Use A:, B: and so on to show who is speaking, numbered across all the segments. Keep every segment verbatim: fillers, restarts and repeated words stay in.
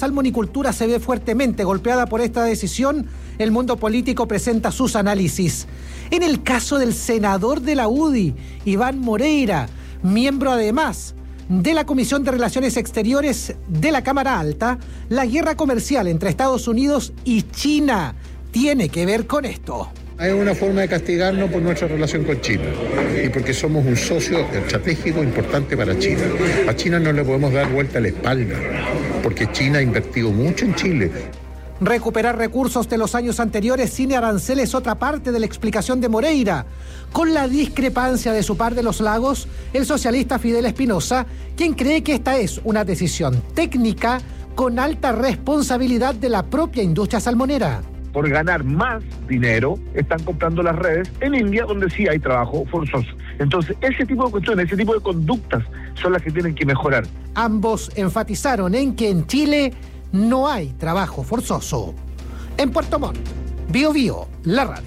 A: salmonicultura se ve fuertemente golpeada por esta decisión, el mundo político presenta sus análisis. En el caso del senador de la U D I, Iván Moreira, miembro además de la Comisión de Relaciones Exteriores de la Cámara Alta, la guerra comercial entre Estados Unidos y China tiene que ver con esto.
B: Hay una forma de castigarnos por nuestra relación con China y porque somos un socio estratégico importante para China. A China no le podemos dar vuelta a la espalda porque China ha invertido mucho en Chile.
A: Recuperar recursos de los años anteriores sin aranceles es otra parte de la explicación de Moreira. Con la discrepancia de su par de los lagos, el socialista Fidel Espinosa, quien cree que esta es una decisión técnica con alta responsabilidad de la propia industria salmonera.
C: Por ganar más dinero, están comprando las redes en India, donde sí hay trabajo forzoso. Entonces, ese tipo de cuestiones, ese tipo de conductas son las que tienen que mejorar.
A: Ambos enfatizaron en que en Chile no hay trabajo forzoso. En Puerto Montt, Bío Bío, la radio.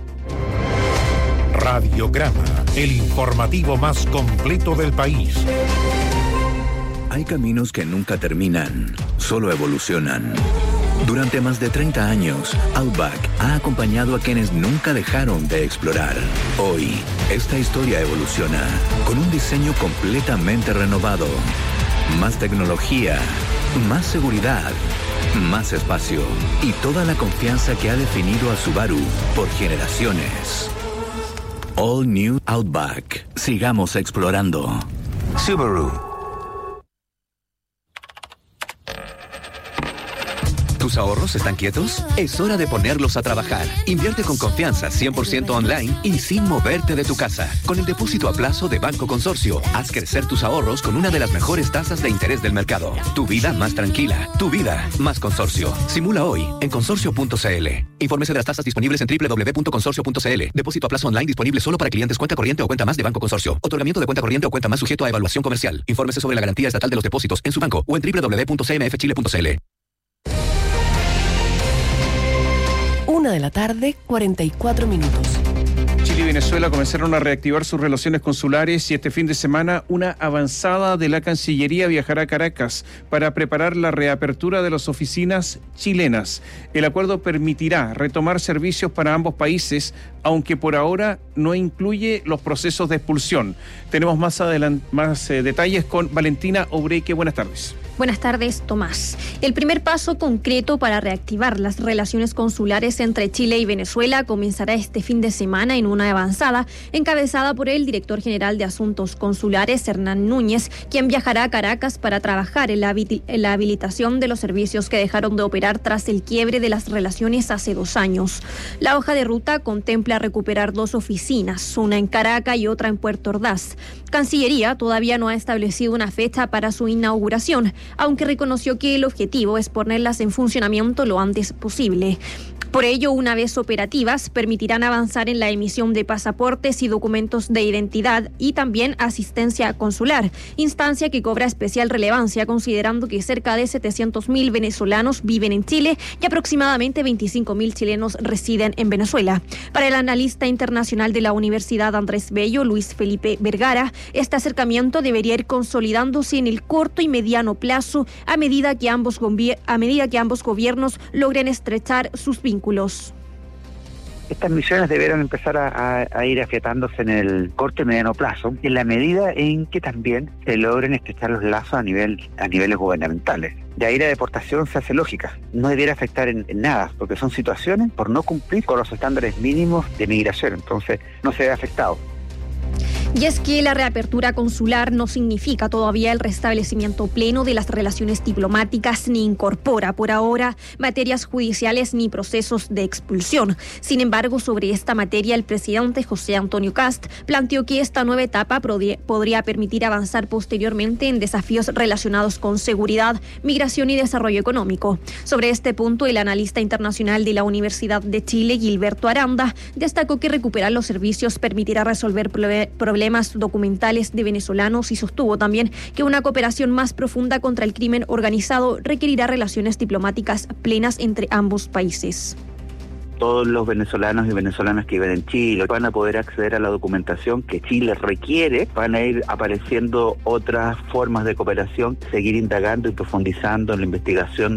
D: Radiograma, el informativo más completo del país.
E: Hay caminos que nunca terminan, solo evolucionan. Durante más de treinta años, Outback ha acompañado a quienes nunca dejaron de explorar. Hoy, esta historia evoluciona con un diseño completamente renovado. Más tecnología, más seguridad, más espacio y toda la confianza que ha definido a Subaru por generaciones. All New Outback. Sigamos explorando. Subaru.
F: ¿Tus ahorros están quietos? Es hora de ponerlos a trabajar. Invierte con confianza, cien por ciento online y sin moverte de tu casa. Con el depósito a plazo de Banco Consorcio, haz crecer tus ahorros con una de las mejores tasas de interés del mercado. Tu vida más tranquila. Tu vida más Consorcio. Simula hoy en consorcio punto c l. Infórmese de las tasas disponibles en doble u doble u doble u punto consorcio punto c l. Depósito a plazo online disponible solo para clientes cuenta corriente o cuenta más de Banco Consorcio. Otorgamiento de cuenta corriente o cuenta más sujeto a evaluación comercial. Infórmese sobre la garantía estatal de los depósitos en su banco o en doble u doble u doble u punto c m f chile punto c l.
G: Una de la tarde, cuarenta y cuatro minutos.
H: Chile y Venezuela comenzaron a reactivar sus relaciones consulares y este fin de semana una avanzada de la Cancillería viajará a Caracas para preparar la reapertura de las oficinas chilenas. El acuerdo permitirá retomar servicios para ambos países, aunque por ahora no incluye los procesos de expulsión. Tenemos más, adelant- más eh, detalles con Valentina Obreque. Buenas tardes.
I: Buenas tardes, Tomás. El primer paso concreto para reactivar las relaciones consulares entre Chile y Venezuela comenzará este fin de semana en una avanzada encabezada por el director general de Asuntos Consulares, Hernán Núñez, quien viajará a Caracas para trabajar en la, habil- en la habilitación de los servicios que dejaron de operar tras el quiebre de las relaciones hace dos años. La hoja de ruta contempla recuperar dos oficinas, una en Caracas y otra en Puerto Ordaz. Cancillería todavía no ha establecido una fecha para su inauguración, aunque reconoció que el objetivo es ponerlas en funcionamiento lo antes posible. Por ello, una vez operativas, permitirán avanzar en la emisión de pasaportes y documentos de identidad y también asistencia consular, instancia que cobra especial relevancia considerando que cerca de setecientos mil venezolanos viven en Chile y aproximadamente veinticinco mil chilenos residen en Venezuela. Para el analista internacional de la Universidad Andrés Bello, Luis Felipe Vergara, este acercamiento debería ir consolidándose en el corto y mediano plazo a medida que ambos, gobi- a medida que ambos gobiernos logren estrechar sus vínculos.
J: Estas misiones debieron empezar a, a, a ir afiatándose en el corto y mediano plazo, en la medida en que también se logren estrechar los lazos a nivel a niveles gubernamentales. De ahí la deportación se hace lógica, no debiera afectar en, en nada, porque son situaciones por no cumplir con los estándares mínimos de migración, entonces no se ve afectado.
I: Y es que la reapertura consular no significa todavía el restablecimiento pleno de las relaciones diplomáticas ni incorpora por ahora materias judiciales ni procesos de expulsión. Sin embargo, sobre esta materia, el presidente José Antonio Kast planteó que esta nueva etapa podría permitir avanzar posteriormente en desafíos relacionados con seguridad, migración y desarrollo económico. Sobre este punto, el analista internacional de la Universidad de Chile, Gilberto Aranda, destacó que recuperar los servicios permitirá resolver problemas problemas documentales de venezolanos y sostuvo también que una cooperación más profunda contra el crimen organizado requerirá relaciones diplomáticas plenas entre ambos países.
J: Todos los venezolanos y venezolanas que viven en Chile van a poder acceder a la documentación que Chile requiere, van a ir apareciendo otras formas de cooperación, seguir indagando y profundizando en la investigación